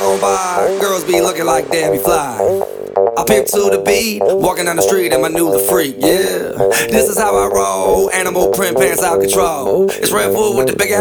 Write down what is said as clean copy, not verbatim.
on by, girls be looking like Debbie Fly. I pimp to the beat, walking down the street and my new the freak, yeah. This is how I roll, animal print pants out control. It's Red Bull with the big ass